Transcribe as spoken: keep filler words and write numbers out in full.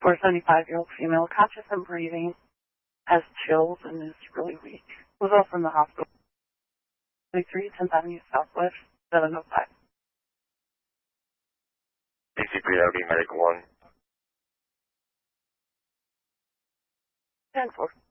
For a seventy-five-year-old female, conscious and breathing, has chills and is really weak. Was also in the hospital. thirty-three, tenth Avenue Southwest, seven oh five. D C three, that would be Medic one. ten four.